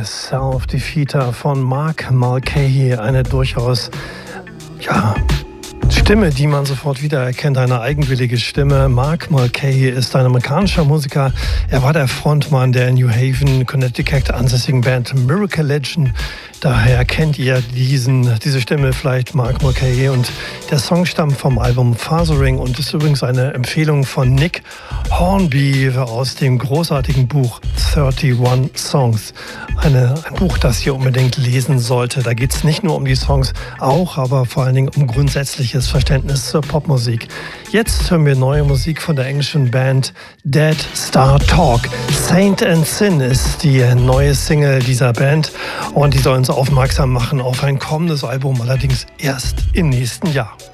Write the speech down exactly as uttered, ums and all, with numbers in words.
Self-Defeater von Mark Mulcahy, eine durchaus, ja, Stimme, die man sofort wiedererkennt, eine eigenwillige Stimme. Mark Mulcahy ist ein amerikanischer Musiker. Er war der Frontmann der in New Haven, Connecticut ansässigen Band Miracle Legend. Daher kennt ihr diesen, diese Stimme vielleicht, Mark Mulcahy. Und der Song stammt vom Album Fathering und ist übrigens eine Empfehlung von Nick Hornby aus dem großartigen Buch einunddreißig Songs. Eine, ein Buch, das ihr unbedingt lesen sollte. Da geht es nicht nur um die Songs, auch, aber vor allen Dingen um grundsätzliches Verständnis zur Popmusik. Jetzt hören wir neue Musik von der englischen Band Dead Star Talk. Saint and Sin ist die neue Single dieser Band und die soll uns aufmerksam machen auf ein kommendes Album, allerdings erst im nächsten Jahr.